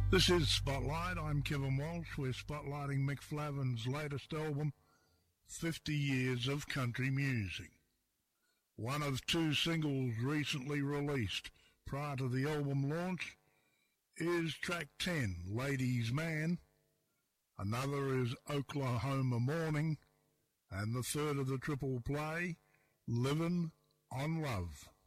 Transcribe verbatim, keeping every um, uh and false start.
This is Spotlight. I'm Kevin Walsh. We're spotlighting Mick Flavin's latest album, fifty years of Country Music. One of two singles recently released prior to the album launch is track ten, Ladies Man. Another is Oklahoma Morning. And the third of the triple play, Livin' on Love.